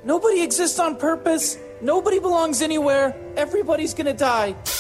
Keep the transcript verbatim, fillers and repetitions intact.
Nobody exists on purpose. Nobody belongs anywhere. Everybody's gonna die.